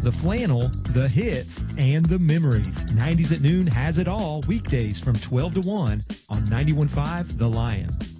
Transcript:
the flannel, the hits, and the memories. 90s at Noon has it all weekdays from 12 to 1 on 91.5 The Lion.